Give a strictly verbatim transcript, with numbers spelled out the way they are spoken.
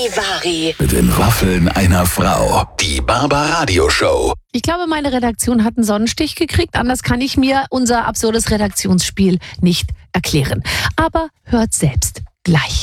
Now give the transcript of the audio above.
Charivari. Mit den Waffeln einer Frau. Die Barbaradio Show. Ich glaube, meine Redaktion hat einen Sonnenstich gekriegt. Anders kann ich mir unser absurdes Redaktionsspiel nicht erklären. Aber hört selbst gleich.